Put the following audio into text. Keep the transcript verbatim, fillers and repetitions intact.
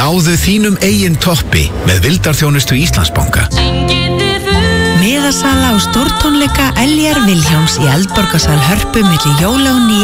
Náðu þínum eigin toppi með vildarþjónustu Íslandsbanka. Miðasala á stórtónleika Eljar Vilhjálms í Eldborgarsal Hörpu milli jóla og nýja